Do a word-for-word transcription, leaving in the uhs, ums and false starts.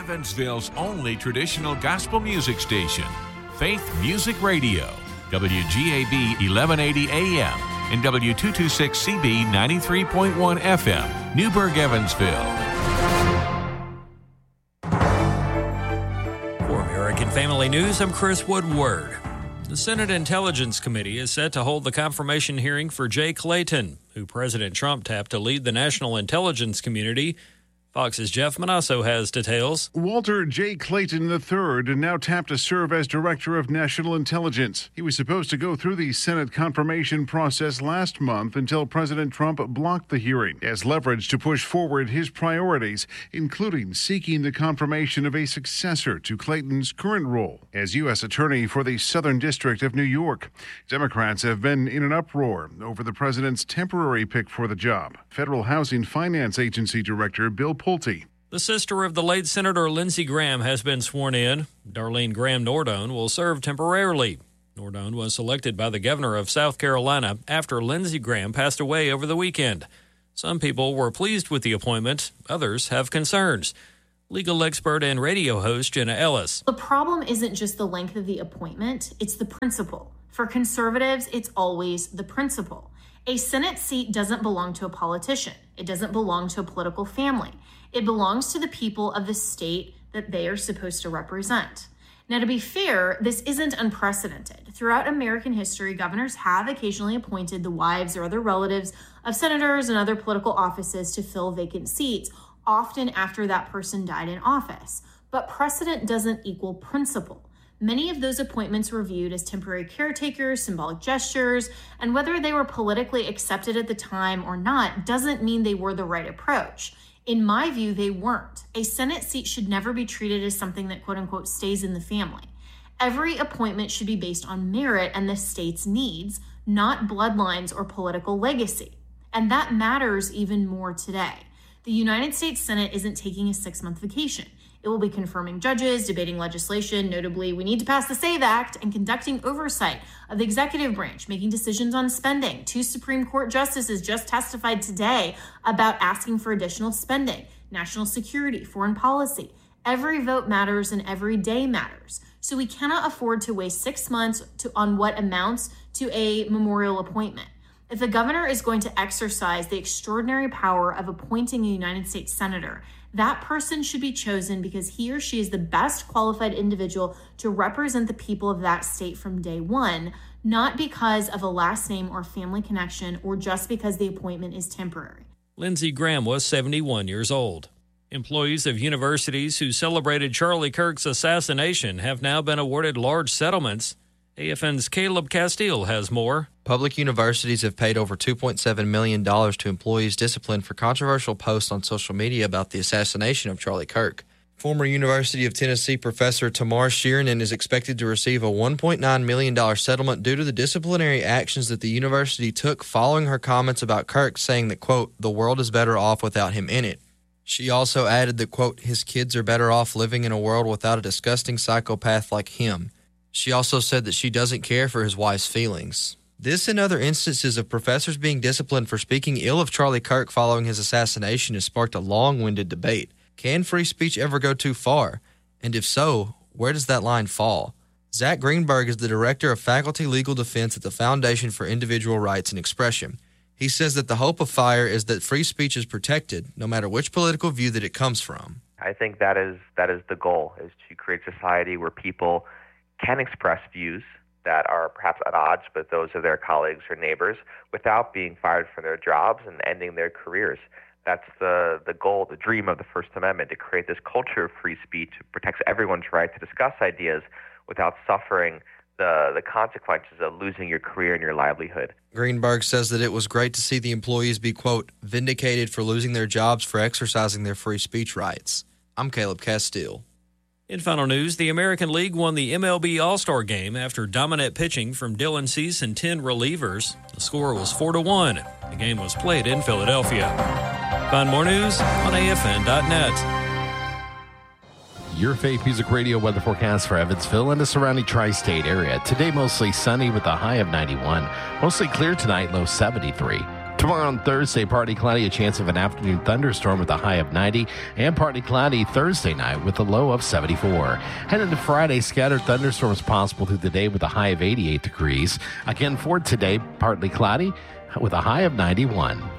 Evansville's only traditional gospel music station, Faith Music Radio, W G A B eleven eighty A M and W two twenty-six C B ninety-three point one F M, Newburgh, Evansville. For American Family News, I'm Chris Woodward. The Senate Intelligence Committee is set to hold the confirmation hearing for Jay Clayton, who President Trump tapped to lead the national intelligence community. Fox's Jeff Manasso has details. Walter J. Clayton the third now tapped to serve as Director of National Intelligence. He was supposed to go through the Senate confirmation process last month until President Trump blocked the hearing as leverage to push forward his priorities, including seeking the confirmation of a successor to Clayton's current role as U S Attorney for the Southern District of New York. Democrats have been in an uproar over the president's temporary pick for the job. Federal Housing Finance Agency Director Bill Pulte. The sister of the late Senator Lindsey Graham has been sworn in. Darlene Graham Nordone will serve temporarily. Nordone was selected by the governor of South Carolina after Lindsey Graham passed away over the weekend. Some people were pleased with the appointment. Others have concerns. Legal expert and radio host Jenna Ellis. The problem isn't just the length of the appointment, it's the principle. For conservatives, it's always the principle. A Senate seat doesn't belong to a politician. It doesn't belong to a political family. It belongs to the people of the state that they are supposed to represent. Now, to be fair, this isn't unprecedented. Throughout American history, governors have occasionally appointed the wives or other relatives of senators and other political offices to fill vacant seats, often after that person died in office. But precedent doesn't equal principle. Many of those appointments were viewed as temporary caretakers, symbolic gestures, and whether they were politically accepted at the time or not doesn't mean they were the right approach. In my view, they weren't. A Senate seat should never be treated as something that, quote unquote, stays in the family. Every appointment should be based on merit and the state's needs, not bloodlines or political legacy. And that matters even more today. The United States Senate isn't taking a six-month vacation. It will be confirming judges, debating legislation. Notably, we need to pass the SAVE Act and conducting oversight of the executive branch, making decisions on spending. Two Supreme Court justices just testified today about asking for additional spending, national security, foreign policy. Every vote matters and every day matters. So we cannot afford to waste six months to, on what amounts to a memorial appointment. If the governor is going to exercise the extraordinary power of appointing a United States senator, that person should be chosen because he or she is the best qualified individual to represent the people of that state from day one, not because of a last name or family connection or just because the appointment is temporary. Lindsey Graham was seventy-one years old. Employees of universities who celebrated Charlie Kirk's assassination have now been awarded large settlements. A F N's Caleb Castile has more. Public universities have paid over two point seven million dollars to employees disciplined for controversial posts on social media about the assassination of Charlie Kirk. Former University of Tennessee professor Tamar Sheeranen is expected to receive a one point nine million dollars settlement due to the disciplinary actions that the university took following her comments about Kirk, saying that, quote, the world is better off without him in it. She also added that, quote, his kids are better off living in a world without a disgusting psychopath like him. She also said that she doesn't care for his wife's feelings. This and other instances of professors being disciplined for speaking ill of Charlie Kirk following his assassination has sparked a long-winded debate. Can free speech ever go too far? And if so, where does that line fall? Zach Greenberg is the Director of Faculty Legal Defense at the Foundation for Individual Rights and Expression. He says that the hope of FIRE is that free speech is protected, no matter which political view that it comes from. I think that is that is the goal, is to create a society where people can express views that are perhaps at odds with those of their colleagues or neighbors without being fired from their jobs and ending their careers. That's the, the goal, the dream of the First Amendment, to create this culture of free speech that protects everyone's right to discuss ideas without suffering the, the consequences of losing your career and your livelihood. Greenberg says that it was great to see the employees be, quote, vindicated for losing their jobs for exercising their free speech rights. I'm Caleb Castile. In final news, the American League won the M L B All-Star Game after dominant pitching from Dylan Cease and ten relievers. The score was four to one. The game was played in Philadelphia. Find more news on A F N dot net. Your Faith Music Radio weather forecast for Evansville and the surrounding tri-state area. Today, mostly sunny with a high of ninety-one. Mostly clear tonight, low seventy-three. Tomorrow on Thursday, partly cloudy, a chance of an afternoon thunderstorm with a high of ninety, and partly cloudy Thursday night with a low of seventy-four. Heading to Friday, scattered thunderstorms possible through the day with a high of eighty-eight degrees. Again for today, partly cloudy with a high of ninety-one.